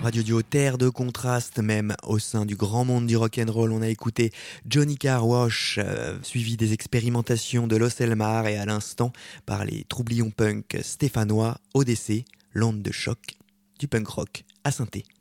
Radio Duo, terre de contraste même au sein du grand monde du rock'n'roll. On a écouté Johnny Car Wash, suivi des expérimentations de Los Elmar et à l'instant par les troublions punk stéphanois ODC, l'onde de choc du punk rock à synthé.